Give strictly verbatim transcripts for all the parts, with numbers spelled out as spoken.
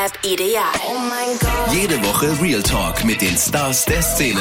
Deutschrap ideal. Oh mein Gott. Jede Woche Real Talk mit den Stars der Szene.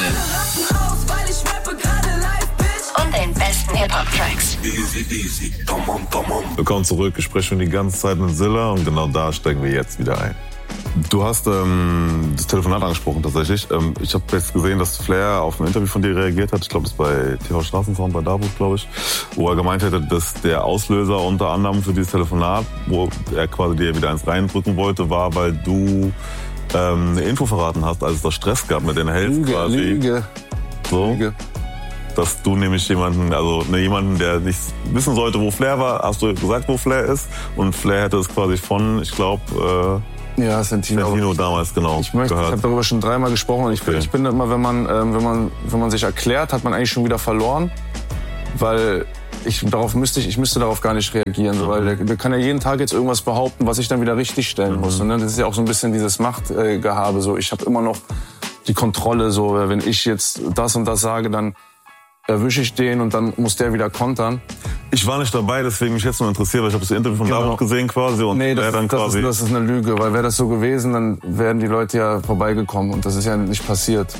Und den besten Hip-Hop-Tracks. Easy, easy. Come on, come on. Willkommen zurück. Ich spreche schon die ganze Zeit mit Zilla und genau da steigen wir jetzt wieder ein. Du hast ähm, das Telefonat angesprochen tatsächlich. Ähm, ich habe jetzt gesehen, dass Flair auf ein Interview von dir reagiert hat. Ich glaube, das ist bei T V Straßensound, bei Davos, glaube ich. Wo er gemeint hätte, dass der Auslöser unter anderem für dieses Telefonat, wo er quasi dir wieder eins reindrücken wollte, war, weil du ähm, eine Info verraten hast, als es da Stress gab mit den Hells Lüge, quasi. Lüge. So. Lüge. Dass du nämlich jemanden, also ne, jemanden, der nicht wissen sollte, wo Flair war, hast du gesagt, wo Flair ist. Und Flair hätte es quasi von, ich glaube, äh, Ja, Santino. Santino damals, genau, Ich möchte, ich gehört. habe darüber schon dreimal gesprochen und ich, Okay. ich finde immer, wenn man, ähm, wenn man, wenn man sich erklärt, hat man eigentlich schon wieder verloren, weil ich darauf müsste ich, ich müsste darauf gar nicht reagieren, so, weil der, der kann ja jeden Tag jetzt irgendwas behaupten, was ich dann wieder richtig stellen Mhm. muss. Und dann, das ist ja auch so ein bisschen dieses Machtgehabe. So, ich habe immer noch die Kontrolle. So, wenn ich jetzt das und das sage, dann erwische ich den und dann muss der wieder kontern. Ich war nicht dabei, deswegen mich jetzt nur interessiert, weil ich habe das Interview von Genau. Davos gesehen quasi und Nee, das, er dann das, quasi. ist, das ist eine Lüge, weil wäre das so gewesen, dann wären die Leute ja vorbeigekommen und das ist ja nicht passiert.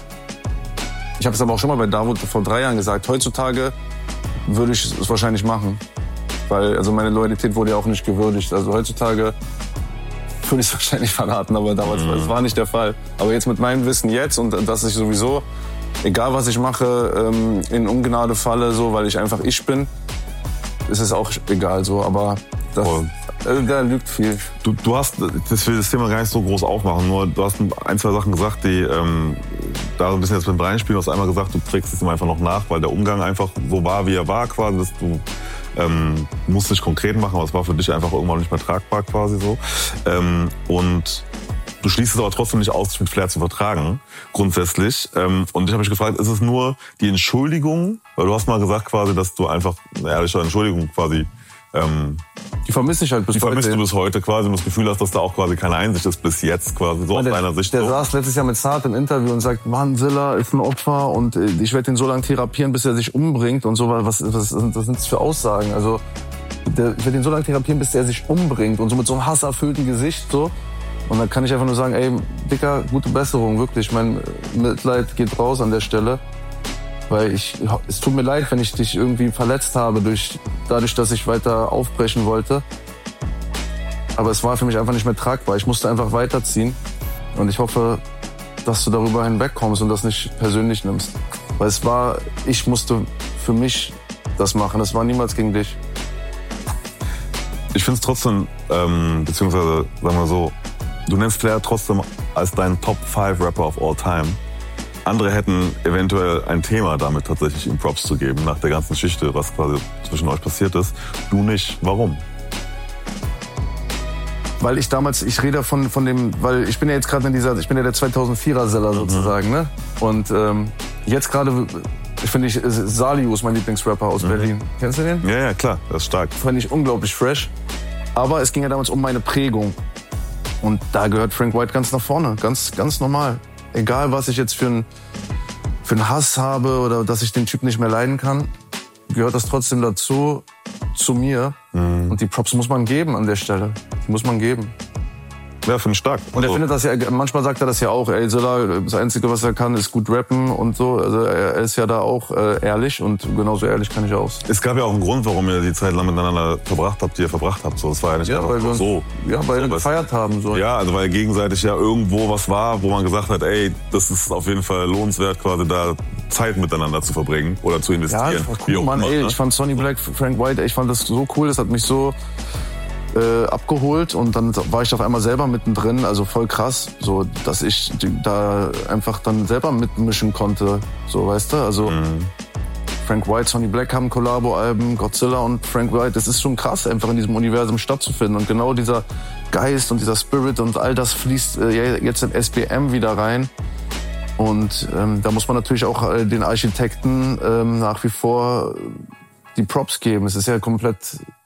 Ich habe es aber auch schon mal bei Davut vor drei Jahren gesagt. Heutzutage würde ich es wahrscheinlich machen, weil also meine Loyalität wurde ja auch nicht gewürdigt. Also heutzutage würde ich es wahrscheinlich verraten, aber damals Mhm. das war nicht der Fall. Aber jetzt mit meinem Wissen jetzt und dass ich sowieso, egal was ich mache, ähm, in Ungnade falle, so, weil ich einfach ich bin, ist es auch egal so. Aber das, Voll. äh, der lügt viel. Du, du hast, das will das Thema gar nicht so groß aufmachen, nur du hast ein, zwei Sachen gesagt, die ähm, da so ein bisschen jetzt mit reinspielen. Du hast einmal gesagt, du trägst es ihm einfach noch nach, weil der Umgang einfach so war, wie er war quasi, dass du ähm, musst nicht konkret machen, aber es war für dich einfach irgendwann nicht mehr tragbar quasi so. Ähm, und du schließt es aber trotzdem nicht aus, dich mit Flair zu vertragen, grundsätzlich. Ähm, und ich habe mich gefragt, ist es nur die Entschuldigung? Weil du hast mal gesagt quasi, dass du einfach eine ehrliche Entschuldigung quasi ähm, Die vermisse ich halt bis die vermisst heute. du bis heute quasi und das Gefühl hast, dass da auch quasi keine Einsicht ist bis jetzt quasi, so aus der, deiner Sicht. Der so. saß letztes Jahr mit Saad im Interview und sagt, Mann, Zilla ist ein Opfer und äh, ich werde ihn so lange therapieren, bis er sich umbringt und so. Was, was, was sind das für Aussagen? Also der, ich werde ihn so lange therapieren, bis er sich umbringt und so mit so einem hasserfüllten Gesicht so. Und dann kann ich einfach nur sagen, ey, Dicker, gute Besserung, wirklich. Mein Mitleid geht raus an der Stelle. Weil ich, es tut mir leid, wenn ich dich irgendwie verletzt habe, durch, dadurch, dass ich weiter aufbrechen wollte. Aber es war für mich einfach nicht mehr tragbar. Ich musste einfach weiterziehen. Und ich hoffe, dass du darüber hinwegkommst und das nicht persönlich nimmst. Weil es war, ich musste für mich das machen. Es war niemals gegen dich. Ich finde es trotzdem, ähm, beziehungsweise, sagen wir so, du nennst Flair trotzdem als deinen Top fünf Rapper of all time. Andere hätten eventuell ein Thema damit tatsächlich ihm Props zu geben, nach der ganzen Geschichte, was quasi zwischen euch passiert ist. Du nicht. Warum? Weil ich damals, ich rede von, von dem, weil ich bin ja jetzt gerade in dieser, ich bin ja der zweitausendvierer-Seller sozusagen, ne? Und ähm, jetzt gerade, ich finde ich, Saliu ist mein Lieblingsrapper aus Mhm. Berlin. Kennst du den? Ja, ja, klar, das ist stark. Fand ich unglaublich fresh. Aber es ging ja damals um meine Prägung. Und da gehört Frank White ganz nach vorne, ganz, ganz normal. Egal, was ich jetzt für einen für einen Hass habe oder dass ich den Typ nicht mehr leiden kann, gehört das trotzdem dazu, zu mir. Mhm. Und die Props muss man geben an der Stelle. Die muss man geben. Ja, finde ich stark. Und er Also, findet das ja, manchmal sagt er das ja auch, ey, Zilla, das Einzige, was er kann, ist gut rappen und so. Also er ist ja da auch äh, ehrlich und genauso ehrlich kann ich auch. es gab ja auch einen Grund, warum ihr die Zeit lang miteinander verbracht habt, die ihr verbracht habt. So, es war ja nicht Ja, einfach weil wir uns, so. ja, weil wir So, gefeiert haben. So. Ja, also weil gegenseitig ja irgendwo was war, wo man gesagt hat, ey, das ist auf jeden Fall lohnenswert, quasi da Zeit miteinander zu verbringen oder zu Ja, investieren. das war Wie cool, auch Mann. immer, Ey, ne? ich fand Sonny Black, Frank White, ey, ich fand das so cool, das hat mich so äh, abgeholt und dann war ich auf einmal selber mittendrin, also voll krass, so dass ich da einfach dann selber mitmischen konnte, so weißt du, also Mhm. Frank White, Sonny Black haben Collabo-Alben, Godzilla und Frank White, das ist schon krass, einfach in diesem Universum stattzufinden und genau dieser Geist und dieser Spirit und all das fließt äh, jetzt in S B M wieder rein. Und ähm, da muss man natürlich auch äh, den Architekten ähm, nach wie vor die Props geben. Es ist ja komplett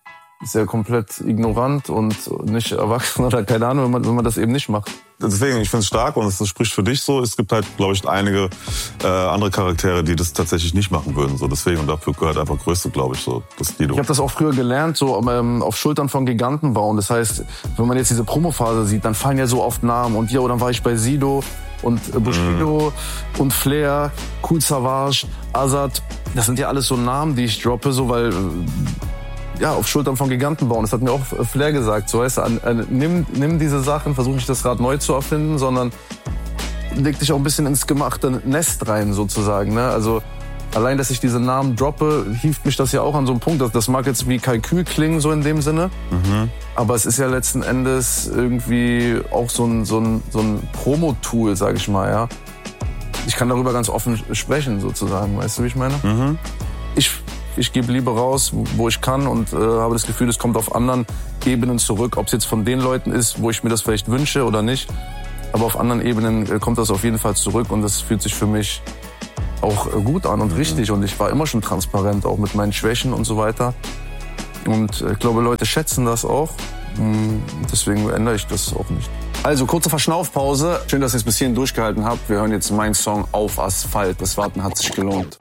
ist ja komplett ignorant und nicht erwachsen oder keine Ahnung, wenn man, wenn man das eben nicht macht. Deswegen, ich finde es stark und es spricht für dich so. Es gibt halt, glaube ich, einige äh, andere Charaktere, die das tatsächlich nicht machen würden. So deswegen und dafür gehört einfach Größte, glaube ich, so das Lido. Ich habe das auch früher gelernt, so ähm, auf Schultern von Giganten bauen. Das heißt, wenn man jetzt diese Promophase sieht, dann fallen ja so oft Namen und ja, dann war ich bei Sido und äh, Bushido mm. und Flair, Kool Savas, Azad. Das sind ja alles so Namen, die ich droppe, so weil ja, auf Schultern von Giganten bauen. Das hat mir auch Flair gesagt. So, weißt du, an, an, nimm, nimm diese Sachen, versuch nicht das Rad neu zu erfinden, sondern leg dich auch ein bisschen ins gemachte Nest rein, sozusagen. Ne? Also allein, dass ich diese Namen droppe, hieft mich das ja auch an so einen Punkt. Das, das mag jetzt wie Kalkül klingen, so in dem Sinne. Mhm. Aber es ist ja letzten Endes irgendwie auch so ein, so ein, so ein Promo-Tool, sag ich mal, ja. Ich kann darüber ganz offen sprechen, sozusagen. Weißt du, wie ich meine? Mhm. Ich Ich gebe Liebe raus, wo ich kann und äh, habe das Gefühl, es kommt auf anderen Ebenen zurück. Ob es jetzt von den Leuten ist, wo ich mir das vielleicht wünsche oder nicht. Aber auf anderen Ebenen äh, kommt das auf jeden Fall zurück und das fühlt sich für mich auch äh, gut an und mhm. richtig. Und ich war immer schon transparent, auch mit meinen Schwächen und so weiter. Und äh, ich glaube, Leute schätzen das auch. Und deswegen ändere ich das auch nicht. Also, kurze Verschnaufpause. Schön, dass ihr es bis hierhin durchgehalten habt. Wir hören jetzt meinen Song Auf Asphalt. Das Warten hat sich gelohnt.